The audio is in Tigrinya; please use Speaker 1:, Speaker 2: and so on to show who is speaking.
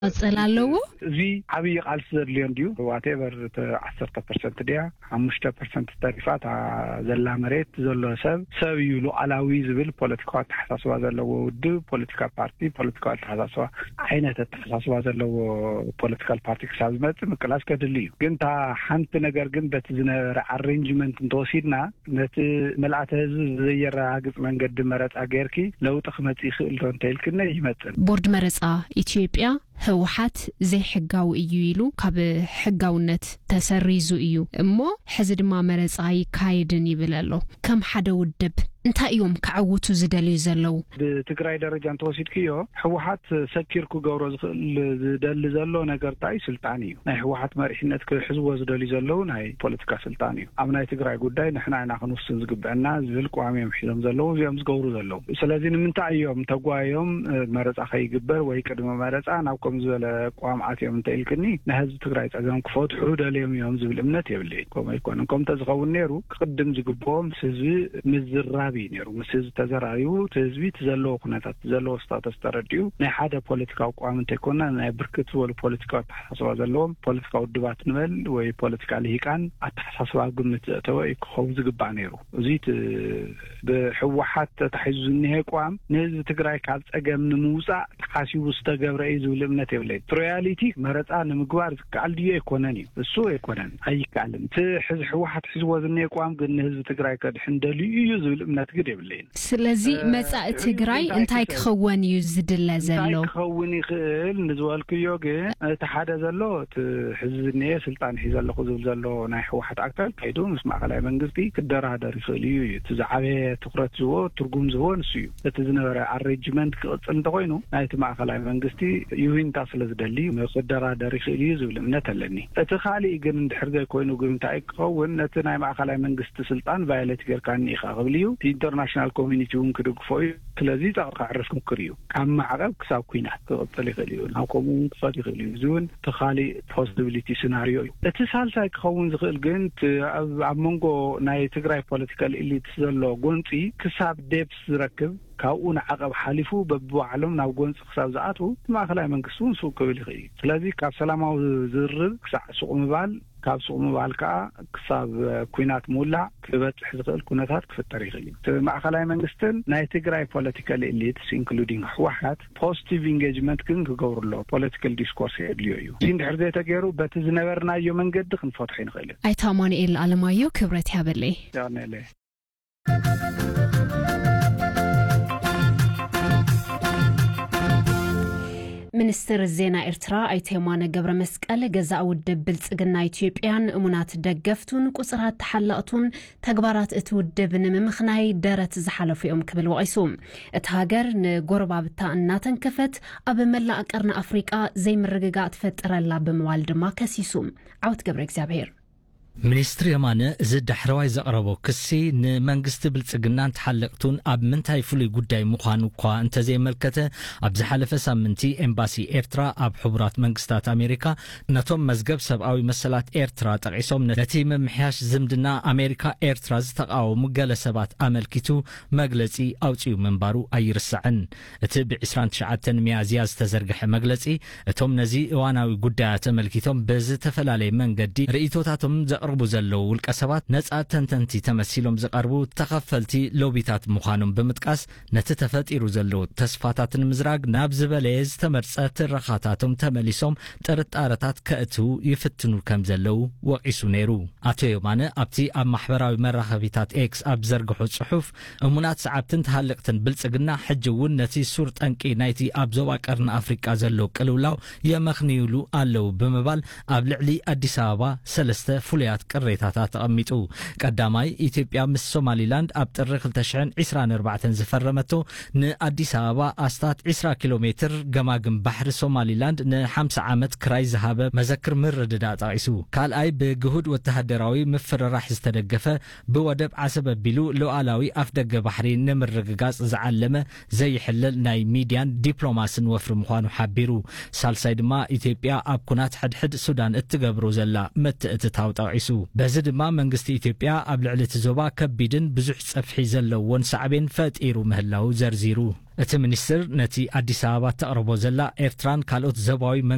Speaker 1: أصلالو
Speaker 2: زي عبي قال سرليون ديو whatever 10% ديا 5% تاريفات زلا مريت زلا سب يلو علاوي زبل بوليتيكال تحساسوا زلو ود بوليتيكال بارتي بوليتيكال تحساسوا عينه تحساسوا زلو بوليتيكال بارتي كسازمت مكلاس كدليو كنت حنت ነገር ግን በትዝነረ አሬንጅመንት እንተወሲድና ነቲ መልአተ ህዝብ ዘየራግጽ መንገድ መረጻ ገርኪ ለውጥ ክመጽ ይኽእል ዶንተልክነ ይመጽን
Speaker 1: ቦርድ መረጻ ኢትዮጵያ ህወሓት ዘይ ሕጋው እዩ ኢሉ ካብ ሕጋውነት ተሰሪዙ እዩ እሞ ሕዚ ድማ መረጻ ይካይድን ይብለሎ ከም ሓደ ውድብ እንታይ እዮም ከዓውቱ ዝደልዩ ዘለው
Speaker 2: በትግራይ ደረጃ እንተወሲድክዮ ህወሓት ሰኪርኩ ገብሮ ዝደል ዘሎ ነገር ታይ ስልጣን እዩ ናይ ህወሓት መሪሕነት ክሕዝቦ ዝደልዩ ዘለው ናይ ፖለቲካ ስልጣን እዩ ኣብ ናይ ትግራይ ጉዳይ ንሕና ኢና ክንውስን ዝግበአና ዝብል ቋሚዮም ሒዞም ዘለው እዮም ዝገብሩ ዘለው ስለዚ ንምንታይ እዮም ተጓዮም መረጻ ከይግበር ወይ ቅድመ መረጻ ናብ ከም ዝበለ ቋምዓትዮም እንተይልክኒ ናይ ህዝብ ትግራይ ጸገም ክፈትሑ ደልዮም እዮም ዝብል እምነት የብለይ ኮም ኣይኮነን ከም ተዝኸውን ነይሩ ቅድም ዝግቦም ህዝቢ ምዝራ نيرو مسز تزرايو تزبيت زلو كناتات زلو ستاتس ترديو ناي حدا بوليتيكاو قوام تيكونا ناي بركت ولا بوليتيكاو تحسسوا زلوم بوليتيكاو دبات نمل وي بوليتيكال هيكان اتحسسوا قمت توي خوز غبا نيرو زيت بحوحات تحيزني قوام نز تግራይ ካብ ጸገም ንሙሳ ሓሲቡ ዝተገብረ እዩ ዝብል እምነት የብለይ ሪያሊቲ መረጻ ንምግባር ዝካል ዲዩ ኢኮኖሚ እሱ ኢኮኖሚ አይካልም ትሕዝ ሕወሓት ሕዝቦ ዝኔ قوام ግን ህዝብ ትግራይ ከድሕንደልዩ እዩ ዝብል እምነት
Speaker 1: ስለዚ መጻእ ትግራይ እንታይ ክኸውን እዩ ዝድለ ዘሎ
Speaker 2: ክኸውን ይኽእል ንዝወልክዮ ግን ተሓደ ዘሎ ሕዝብኔ ስልጣን ሒዘለኹ ዝብል ዘሎ ናይ ሕወሓት ኣካል ከይዱ ምስ ማእከላይ መንግስቲ ክደራደር ይኽእል እዩ ትዛዓበ ትኩረት ዝዎ ትርጉም ዝዎ ንሱ እዩ እቲ ዝነበረ ኣሬንጅመንት ክቕፅል እንተኮይኑ ናይቲ ማእከላይ መንግስቲ ይሁንታ ስለዝደሊ ክደራደር ይኽእል እዩ ዝብል እምነት ኣለኒ እቲ ካልእ ግን እንድሕር ዘይኮይኑ ግን እንታይ ክኸውን ነቲ ናይ ማእከላይ መንግስቲ ስልጣን ቫዮሌት ጌርካኒ ኢኻ ክብል እዩ international community ومكدقفوي ስለዚህ ተቃርፍኩም ክሪዩ ካብ ማዕቀብ ክሳብ ኩናት ክቅጥል ይኽእል እዩ ናብ ኮሙን ክፈት ይኽእል እዩ ዙን ተኻሊ ፖሲቢሊቲ ሲናሪዮ እቲ ሳልሳይ ክኸውን ዝኽእል ግን ኣብ መንጎ ናይ ትግራይ ፖለቲካል ኢሊት ዘሎ ጎንፂ ክሳብ ዴፕስ ዝረክብ ካብኡ ንዓቀብ ሓሊፉ በብባዕሎም ናብ ጎንፂ ክሳብ ዝኣትው ማእከላይ መንግስቱን ሱቅ ክብል ይኽእል ስለዚ ካብ ሰላማዊ ዝርብ ክሳብ ሱቅ ምባል ካብ ሱቅ ምባል ከዓ ክሳብ ኩናት ሙላዕ ክበጽሕ ዝኽእል ኩነታት ክፍጠር ይኽእል እዩ ማእከላይ መንግስትን ናይ ትግራይ political elites including ሕወሓት positive engagement ግን ክገብሩሎ political discourse የድልዩ እዩ እንድሕር ዘይተገይሩ በቲ ዝነበርናዮ መንገዲ ክንፈትሕ ይንኽእል
Speaker 1: ኣይታ ማኑኤል ኣለማዮ ክብረት ያበለይ
Speaker 2: ያነለ
Speaker 1: ሚኒስትር ዜና ኤርትራ አይቴማነ ገብረ መስቀል ገዛው ደብል ጽግና ኢትዮጵያን እሙናት ደገፍቱን ቁጽራት ተሐላቅቱን ተግባራት እትውደብ ንምምኽናይ ደረት ዝሐለፉዮም ክብል ወይሱም እቲ ሃገር ንጎረባብታ እናተንከፈት ኣብ መላእ ቀርና አፍሪቃ ዘይምርግጋ ተፈጠረላ በመዋል ድማ ከሲሱም ዓውት ገብረ እግዚአብሔር
Speaker 3: ሚኒስትር የማነ ዝዳሕረዋይ ዘቅረቦ ክሲ ንመንግስት ብልጽግናን ተሐለቅቱን ኣብ ምንታይ ፍሉይ ጉዳይ ምዃኑ እኳ እንተዘይመልከተ ኣብ ዝሓለፈ ሳምንቲ ኤምባሲ ኤርትራ ኣብ ሕቡራት መንግስታት አሜሪካ ነቶም መዝገብ ሰብኣዊ መሰላት ኤርትራ ጠቂሶም ነቲ መምሕያሽ ዝምድና አሜሪካ ኤርትራ ዝተቃወሙ ገለ ሰባት አመልኪቱ መግለጺ አውጪው መንባሩ ኣይርስዕን እቲ ብ29 ሚያዝያ ዝተዘርግሐ መግለጺ እቶም ነዚ እዋናዊ ጉዳያት አመልኪቶም በዝተፈላለየ መንገዲ ርእይቶታቶም ዘቅርቡ ዘለው ውልቀ ሰባት ነጻ ተንተንቲ ተመሲሎም ዘቀርቡ ተኸፈልቲ ሎቢታት ምዃኖም በመጥቃስ ነቲ ተፈጢሩ ዘለው ተስፋታትን ምዝራግ ናብ ዝበለየ ዝተመርጸ ትረኻታቶም ተመሊሶም ጥርጣረታት ከእትው ይፍትኑ ከም ዘለው ወቂሱ ነይሩ ኣቶ የማነ ኣብቲ ኣብ ማሕበራዊ መራኸቢታት ኤክስ ኣብ ዘርግሑ ጽሑፍ እሙናት ሰዓብትን ተሃለቅትን ብልጽግና ሕጅውን ነቲ ሱር ጠንቂ ናይቲ ኣብ ዞባ ቀርና አፍሪቃ ዘለው ቅልውላው የመኽንዩሉ ኣለው በመባል ኣብ ልዕሊ አዲስ አበባ ሰለስተ ፍሉያት ቅሬታታት ተቐሚጡ ቀዳማይ ኢትዮጵያ ምስ ሶማሊላንድ ኣብ ጥሪ 2024 ዝፈረመቶ ንአዲስ አበባ ኣስታት 20 ኪሎ ሜትር ገማግም ባሕሪ ሶማሊላንድ ን50 ዓመት ክራይ ዝሃበ መዘክር ምርድዳ ጠቂሱ ካልኣይ ብግሁድ ወተሃደራዊ ምፍርራሕ ዝተደገፈ ብወደብ ዓሰብ ኣቢሉ ሉዓላዊ ኣፍደገ ባሕሪ ንምርግጋጽ ዝዓለመ ዘይሕለል ናይ ሚድያን ዲፕሎማስን ወፍሪ ምዃኑ ሓቢሩ ሳልሳይ ድማ ኢትዮጵያ ኣብ ኩናት ሕድሕድ ሱዳን እትገብሮ ዘላ ምትእትታው ጠቂሱ በዚ ድማ መንግስቲ ኢትዮጵያ ኣብ ልዕሊ ዞባ ከቢድን ብዙሕ ጸፍሒ ዘለዎን ሳዕቤን ፈጢሩ ምህላው ዘርዚሩ እቲ ሚኒስትር ነቲ አዲስ አበባ ተቅርቦ ዘላ ኤርትራን ካልኦት ዘባዊ